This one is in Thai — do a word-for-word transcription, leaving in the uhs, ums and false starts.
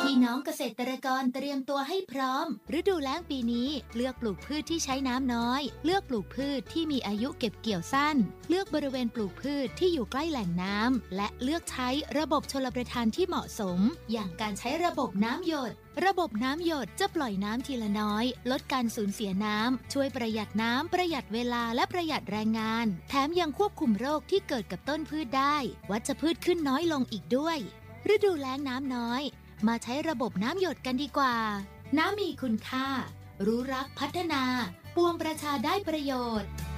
พี่น้องเกษตรกรเตรียมตัวให้พร้อมฤดูแล้งปีนี้เลือกปลูกพืชที่ใช้น้ำน้อยเลือกปลูกพืชที่มีอายุเก็บเกี่ยวสั้นเลือกบริเวณปลูกพืชที่อยู่ใกล้แหล่งน้ำและเลือกใช้ระบบชลประทานที่เหมาะสมอย่างการใช้ระบบน้ำหยดระบบน้ำหยดจะปล่อยน้ำทีละน้อยลดการสูญเสียน้ำช่วยประหยัดน้ำประหยัดเวลาและประหยัดแรงงานแถมยังควบคุมโรคที่เกิดกับต้นพืชได้วัชพืชขึ้นน้อยลงอีกด้วยฤดูแล้งน้ำน้อยมาใช้ระบบน้ำหยดกันดีกว่าน้ำมีคุณค่ารู้รักพัฒนาปวงประชาได้ประโยชน์